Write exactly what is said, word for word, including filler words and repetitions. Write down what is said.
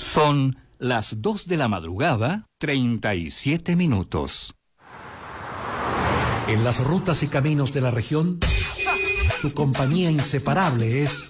Son las dos de la madrugada, treinta y siete minutos. En las rutas y caminos de la región, su compañía inseparable es